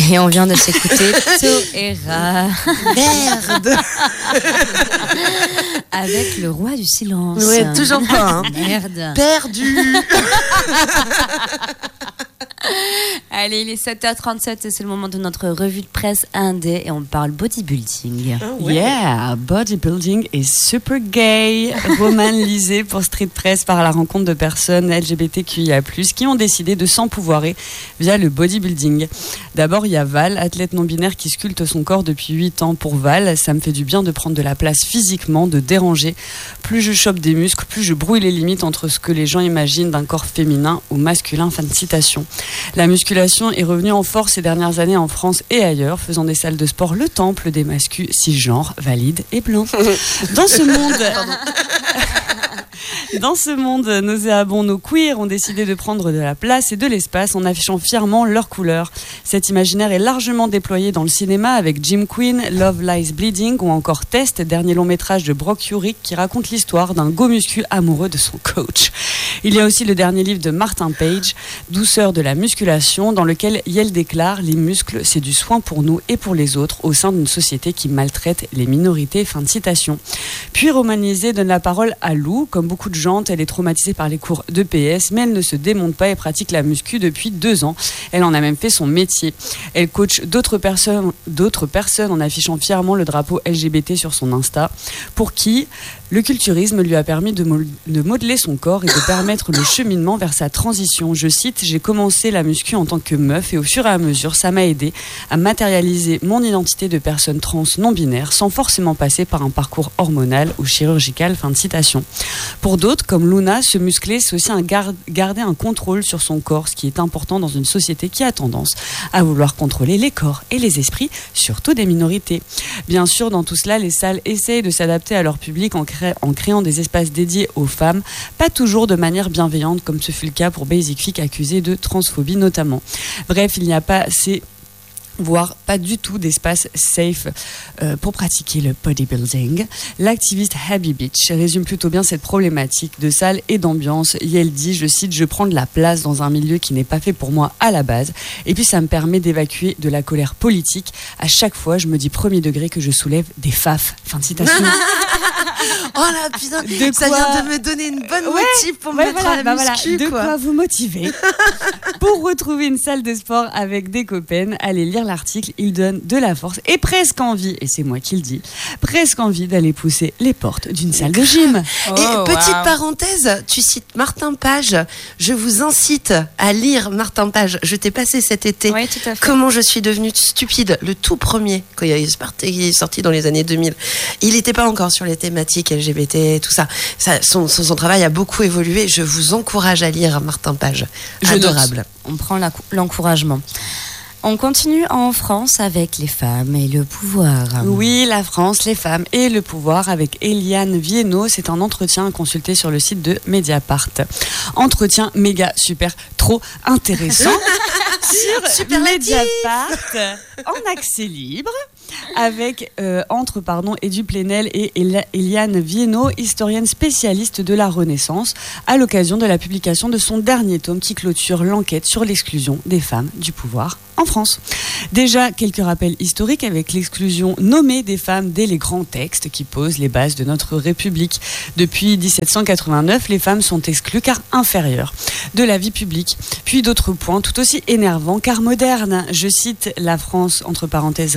Et on vient de s'écouter Toera. Merde. Avec le roi du silence. Ouais, toujours pas. Hein. Merde. Perdu. Allez, il est 7h37 et c'est le moment de notre revue de presse indé et on parle bodybuilding. Oh ouais. Yeah, bodybuilding est super gay. Roman lisait pour Street Press par la rencontre de personnes LGBTQIA+, qui ont décidé de s'empouvoirer via le bodybuilding. D'abord, il y a Val, athlète non-binaire qui sculpte son corps depuis 8 ans. Pour Val, ça me fait du bien de prendre de la place physiquement, de déranger. Plus je chope des muscles, plus je brouille les limites entre ce que les gens imaginent d'un corps féminin ou masculin. Fin de citation. La musculation est revenue en force ces dernières années en France et ailleurs, faisant des salles de sport le temple des masculins cisgenres, valides et blancs. Dans ce monde nauséabond, nos queers ont décidé de prendre de la place et de l'espace en affichant fièrement leurs couleurs. Cet imaginaire est largement déployé dans le cinéma avec Jim Quinn, Love Lies Bleeding ou encore Test, dernier long métrage de Brock Urich qui raconte l'histoire d'un go muscu amoureux de son coach. Il y a aussi le dernier livre de Martin Page, Douceur de la musculation, dans lequel Yel déclare « Les muscles, c'est du soin pour nous et pour les autres au sein d'une société qui maltraite les minorités ». Fin de citation. Puis Romanisé donne la parole à Lou. Comme beaucoup de gens, elle est traumatisée par les cours d'EPS, mais elle ne se démonte pas et pratique la muscu depuis 2 ans. Elle en a même fait son métier. Elle coach d'autres personnes en affichant fièrement le drapeau LGBT sur son Insta, pour qui le culturisme lui a permis de modeler son corps et de permettre le cheminement vers sa transition. Je cite, « J'ai commencé la muscu en tant que meuf et au fur et à mesure, ça m'a aidé à matérialiser mon identité de personne trans non-binaire sans forcément passer par un parcours hormonal ou chirurgical. » Fin de citation. Pour d'autres, comme Luna, se muscler, c'est aussi garder un contrôle sur son corps, ce qui est important dans une société qui a tendance à vouloir contrôler les corps et les esprits, surtout des minorités. Bien sûr, dans tout cela, les salles essayent de s'adapter à leur public en créant des espaces dédiés aux femmes, pas toujours de manière bienveillante, comme ce fut le cas pour Basic Fit, accusé de transphobie notamment. Bref, il n'y a pas assez, voire pas du tout d'espace safe pour pratiquer le bodybuilding. L'activiste Happy Beach résume plutôt bien cette problématique de salle et d'ambiance. Et elle dit, je cite, « Je prends de la place dans un milieu qui n'est pas fait pour moi à la base. Et puis ça me permet d'évacuer de la colère politique. À chaque fois, je me dis premier degré que je soulève des faf. » Fin de citation. Oh là, putain, ça vient de me donner une bonne motive pour me mettre à la muscu. De quoi vous motiver. Pour retrouver une salle de sport avec des copains, allez lire l'article, il donne de la force et presque envie, et c'est moi qui le dis, presque envie d'aller pousser les portes d'une salle de gym. Et petite parenthèse, tu cites Martin Page, je vous incite à lire Martin Page, je t'ai passé cet été. Oui, tout à fait. Comment je suis devenue stupide, le tout premier, quand il est sorti dans les années 2000. Il n'était pas encore sur les thématiques LGBT, tout ça. Son travail a beaucoup évolué, je vous encourage à lire Martin Page. Adorable. On prend l'encouragement. On continue en France avec les femmes et le pouvoir. Oui, la France, les femmes et le pouvoir avec Eliane Viennot. C'est un entretien à consulter sur le site de Mediapart. Entretien méga super trop intéressant sur Mediapart en accès libre. Avec Edu Plenel et Eliane Viennot, historienne spécialiste de la Renaissance, à l'occasion de la publication de son dernier tome qui clôture l'enquête sur l'exclusion des femmes du pouvoir en France. Déjà, quelques rappels historiques avec l'exclusion nommée des femmes dès les grands textes qui posent les bases de notre République. Depuis 1789, les femmes sont exclues car inférieures de la vie publique. Puis d'autres points tout aussi énervants car modernes. Je cite la France, entre parenthèses,